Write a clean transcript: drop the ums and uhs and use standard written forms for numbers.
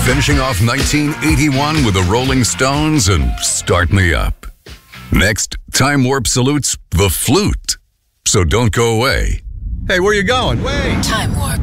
finishing off 1981 with the Rolling Stones and Start Me Up. Next, Time Warp salutes The Flute. So don't go away. Hey, where you going? Wait! Time Warp.